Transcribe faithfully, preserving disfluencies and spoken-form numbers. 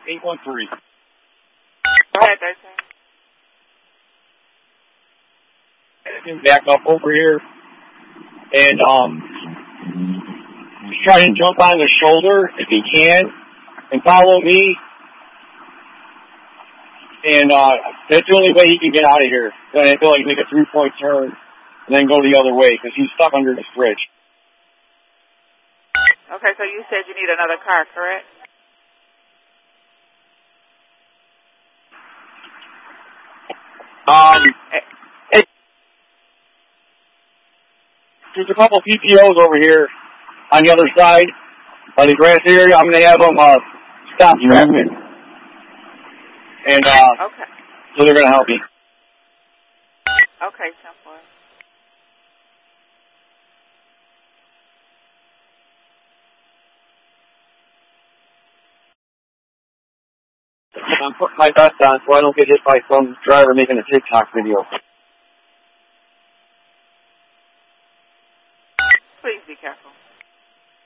eight one three. Go ahead, Thursday. Back up over here, and um, he's trying to jump on the shoulder if he can, and follow me. And uh, that's the only way he can get out of here. Then I feel like make a three-point turn and then go the other way because he's stuck under this bridge. Okay, so you said you need another car, correct? Um, hey, there's a couple P T Os over here on the other side by the grass area. I'm going to have them uh, stop traffic. And uh, okay. So they're going to help me. Okay, simple. I'm putting my vest on so I don't get hit by some driver making a TikTok video. Please be careful.